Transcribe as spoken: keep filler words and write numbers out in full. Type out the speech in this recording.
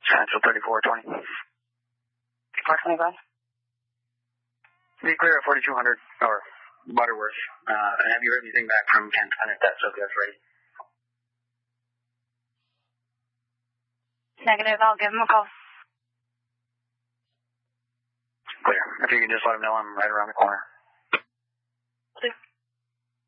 Central thirty-four twenty. four twenty-five. Be clear at forty-two hundred, or Butterworth. Uh, have you heard anything back from Kent on if that subject's ready? Negative, I'll give him a call. Clear. If you can just let him know I'm right around the corner.